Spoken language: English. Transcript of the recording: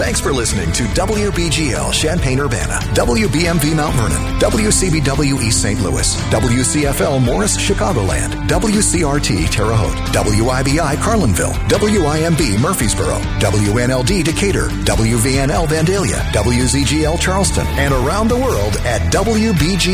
Thanks for listening to WBGL Champaign-Urbana, WBMV Mount Vernon, WCBW East St. Louis, WCFL Morris Chicagoland, WCRT Terre Haute, WIBI Carlinville, WIMB Murfreesboro, WNLD Decatur, WVNL Vandalia, WZGL Charleston, and around the world at WBG